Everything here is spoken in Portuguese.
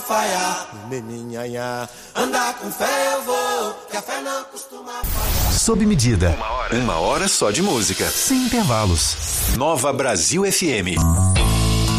falhar. Andar com fé eu vou, que a fé não costuma falhar. Sob medida. Uma hora só de música. Sem intervalos. Nova Brasil FM.